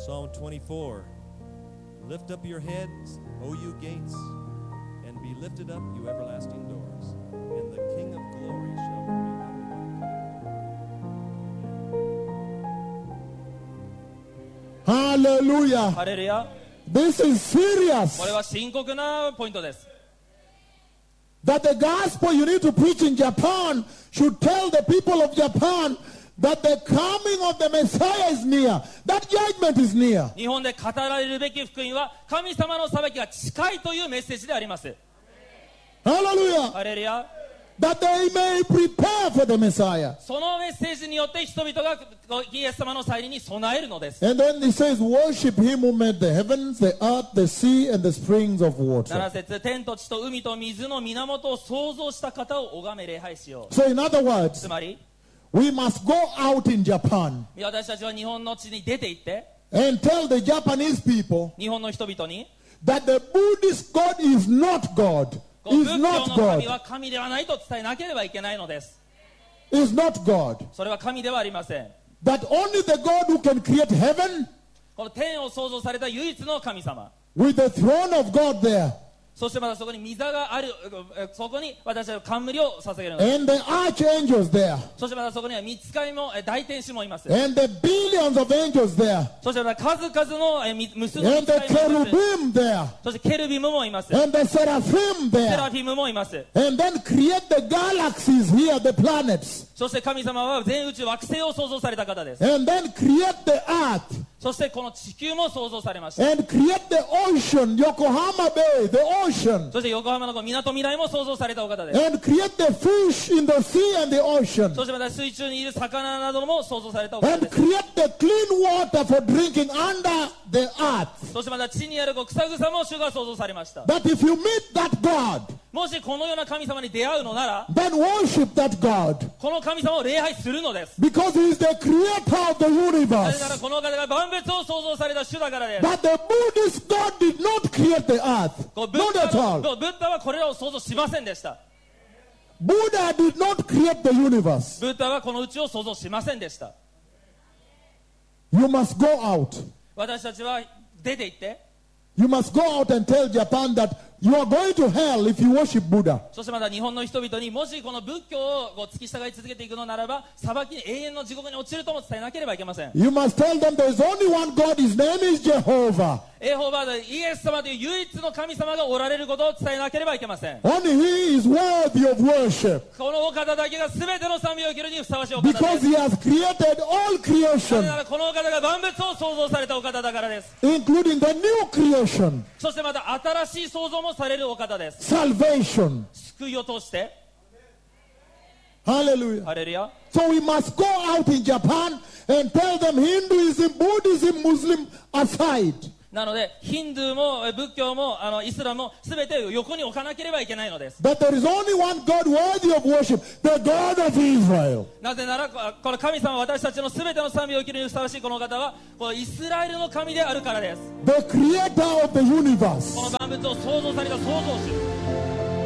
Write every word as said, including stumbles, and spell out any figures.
Psalm twenty-four. Lift up your heads, O you gates, and be lifted up, you everlasting doors, and the King of glory shall bring out Hallelujah. ハレルヤ。 This is serious. これは深刻なポイントです。 That the gospel you need to preach in Japan should tell the people of Japan that the coming of the Messiah is near. That judgment is near. 日本で語られるべき福音は神様の裁きが近いというメッセージであります。 Hallelujah. ハレルヤ。 That they may prepare for the Messiah. そのメッセージによって人々がイエス様の再臨に備えるのです。 And then he says, worship him who made the heavens, the earth, the sea, and the springs of なな water. 節、天と地と海と水の源を創造した方を拝め礼拝しよう。 So in other つ words, まり、 we must go out in Japan 私たちは日本の地に出て行って、 and tell the Japanese people 日本の人々に、 that the Buddhist God is not God. こう Is 仏教 not の神 God. は神ではないと伝えなければいけないのです。 Is not God. それは神ではありません。 That only the God who can create heaven この天を創造された唯一の神様。 with the throne of God there そしてまたそこに御座がある、そこに私たちの冠を捧げるのです。 and the archangels there そしてまたそこには御使いもえ大天使もいます。 and the billions of angels there そしてまた数々のえみ無数の御 and 使 the いもいます。 cherubim there そしてケルビムもいます。 and the seraphim セ there ラフィムもいます。 and then create the galaxies here, the planets そして神様は全宇宙惑星を創造された方です。 and then create the earth そしてこの地球も創造されました。 and create the ocean, Yokohama Bay, the ocean そして横浜のこの港未来も創造されたお方です。 and create the fish in the sea and the ocean そしてまた水中にいる魚なども創造されたお方 and です。 create the clean water for drinking under the earth. そしてまた地にあるこう草草も主が創造されました。 That if you meet that God, もしこのような神様に出会うのなら、 then worship that God この神様を礼拝するのです。 because He is the creator of the なぜなら universe. この方が万物を創造された主だからです。 But the Buddhist God did not create the earth. こうブッ Not ダ at の all. ブッダはこれらを創造しませんでした。 Buddha did not create the universe. ブッダはこの宇宙を創造しませんでした。 You must go out. 私たちは出て行って、 You must go out and tell Japan that you are going to hell if you worship Buddha. そしてまた日本の人々にもしこの仏教をこう突き従い続けていくのならば、裁きに永遠の地獄に落ちるとも伝えなければいけません。 You must tell them there is only one God. His name is Jehovah. エホバでイエス様という唯一の神様がおられることを伝えなければいけません。 Only He is worthy of worship このお方だけが全ての賛美を受けるにふさわしいお方です。 because He has created all なぜ creation, ならこのお方が万物を創造されたお方だからです。 including the new creation, そしてまた新しい創造もされるお方です。 salvation. 救いを通して、 Hallelujah. ハレルヤ。 So we must go out in Japan and tell them Hinduism, Buddhism, Muslim aside. なのでヒンドゥーもえ仏教もあのイスラムも全て横に置かなければいけないのです。 That there is only one God worthy of worship, the God of Israel. なぜならここの神様、私たちの全ての賛美を受けるにふさわしいこのお方はこのイスラエルの神であるからです。 The creator of the この universe. 万物を創造された創造主。